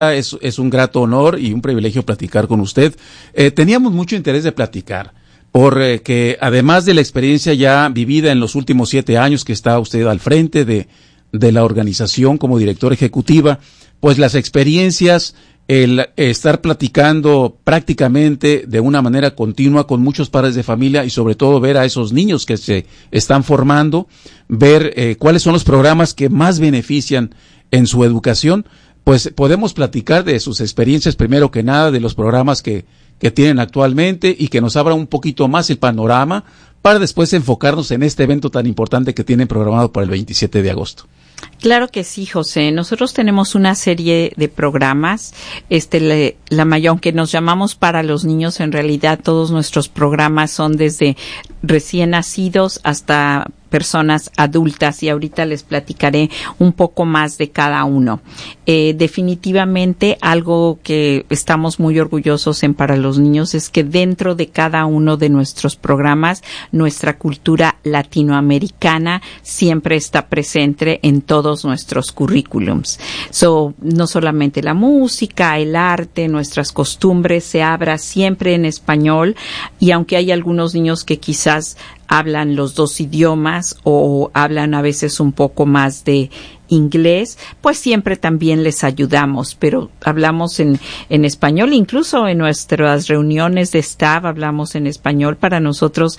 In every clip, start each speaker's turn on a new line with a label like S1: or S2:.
S1: Es un grato honor y un privilegio platicar con usted. Teníamos mucho interés de platicar, porque además de la experiencia ya vivida en los últimos 7 años que está usted al frente de la organización como directora ejecutiva, pues las experiencias, el estar platicando prácticamente de una manera continua con muchos padres de familia y sobre todo ver a esos niños que se están formando, ver cuáles son los programas que más benefician en su educación, pues podemos platicar de sus experiencias primero que nada, de los programas que tienen actualmente y que nos abra un poquito más el panorama para después enfocarnos en este evento tan importante que tienen programado para el 27 de agosto.
S2: Claro que sí, José. Nosotros tenemos una serie de programas, la mayor, aunque nos llamamos para los niños, en realidad todos nuestros programas son desde recién nacidos hasta personas adultas, y ahorita les platicaré un poco más de cada uno. Definitivamente algo que estamos muy orgullosos en para los niños es que dentro de cada uno de nuestros programas, nuestra cultura latinoamericana siempre está presente en todos nuestros currículums. No solamente la música, el arte, nuestras costumbres se habla siempre en español, y aunque hay algunos niños que quizás hablan los dos idiomas o hablan a veces un poco más de inglés, pues siempre también les ayudamos, pero hablamos en español, incluso en nuestras reuniones de staff hablamos en español. Para nosotros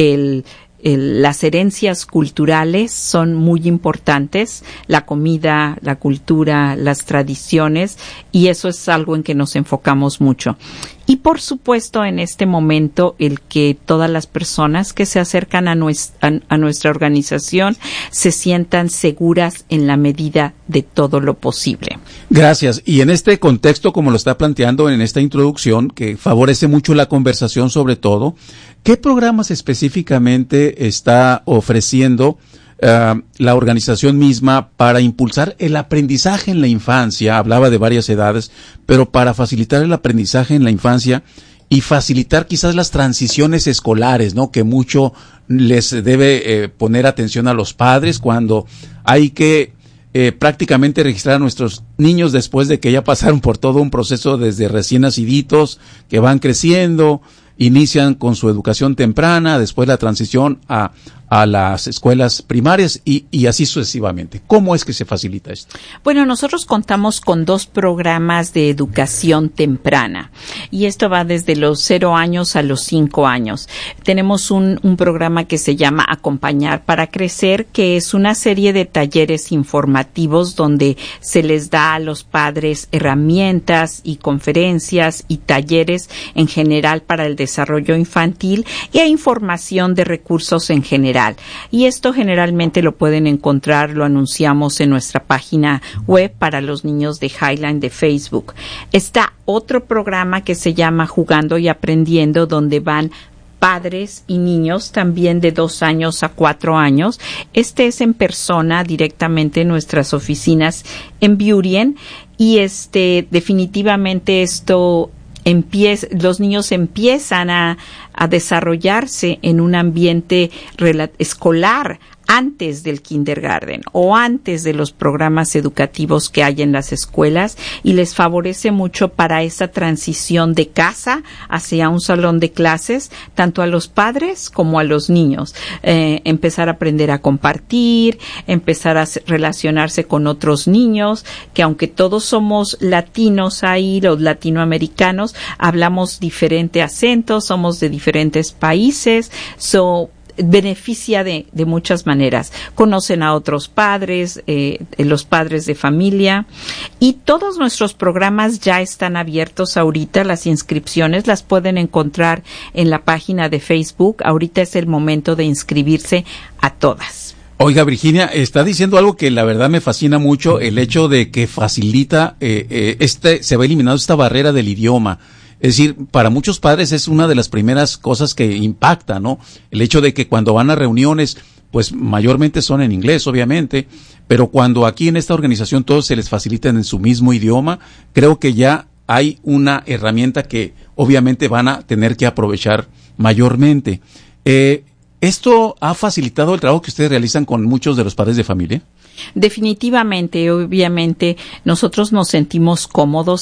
S2: las herencias culturales son muy importantes, la comida, la cultura, las tradiciones, y eso es algo en que nos enfocamos mucho. Y por supuesto, en este momento, el que todas las personas que se acercan a nuestra organización se sientan seguras en la medida de todo lo posible.
S1: Gracias. Y en este contexto, como lo está planteando en esta introducción, que favorece mucho la conversación sobre todo, ¿qué programas específicamente está ofreciendo la organización misma para impulsar el aprendizaje en la infancia? Hablaba de varias edades, pero para facilitar el aprendizaje en la infancia y facilitar quizás las transiciones escolares, ¿no? Que mucho les debe poner atención a los padres cuando hay que prácticamente registrar a nuestros niños después de que ya pasaron por todo un proceso desde recién naciditos, que van creciendo, inician con su educación temprana, después la transición a las escuelas primarias y así sucesivamente. ¿Cómo es que se facilita esto?
S2: Bueno, nosotros contamos con 2 programas de educación temprana, y esto va desde los 0 años a los 5 años. Tenemos un programa que se llama Acompañar para Crecer, que es una serie de talleres informativos donde se les da a los padres herramientas y conferencias y talleres en general para el desarrollo infantil y a información de recursos en general. Y esto generalmente lo pueden encontrar, lo anunciamos en nuestra página web para los niños de Highline de Facebook. Está otro programa que se llama Jugando y Aprendiendo, donde van padres y niños también de 2 años a 4 años. Este es en persona, directamente en nuestras oficinas en Burien, y definitivamente los niños empiezan a desarrollarse en un ambiente escolar antes del kindergarten o antes de los programas educativos que hay en las escuelas, y les favorece mucho para esa transición de casa hacia un salón de clases, tanto a los padres como a los niños. Empezar a aprender a compartir, empezar a relacionarse con otros niños, que aunque todos somos latinos ahí, los latinoamericanos, hablamos diferente acento, somos de diferentes países, beneficia de muchas maneras. Conocen a otros padres, los padres de familia, y todos nuestros programas ya están abiertos ahorita. Las inscripciones las pueden encontrar en la página de Facebook. Ahorita es el momento de inscribirse a todas.
S1: Oiga, Virginia, está diciendo algo que la verdad me fascina mucho, el hecho de que facilita, se va eliminando esta barrera del idioma. Es decir, para muchos padres es una de las primeras cosas que impacta, ¿no? El hecho de que cuando van a reuniones, pues mayormente son en inglés, obviamente, pero cuando aquí en esta organización todos se les facilitan en su mismo idioma, creo que ya hay una herramienta que obviamente van a tener que aprovechar mayormente. ¿Esto ha facilitado el trabajo que ustedes realizan con muchos de los padres de familia?
S2: Definitivamente, obviamente, nosotros nos sentimos cómodos